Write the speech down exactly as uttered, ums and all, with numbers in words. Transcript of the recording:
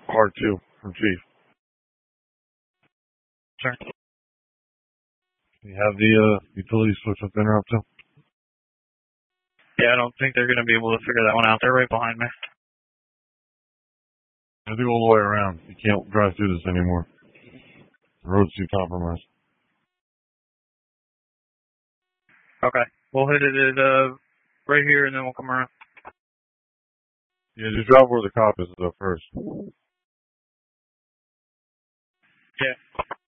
Part two from Chief. Sure. You have the uh, utility switch up interrupt too? Yeah, I don't think they're going to be able to figure that one out. They're right behind me. I have to go all the way around. You can't drive through this anymore. The road's too compromised. Okay. We'll hit it at, uh, right here, and then we'll come around. Yeah, just drive where the cop is though first. Yeah.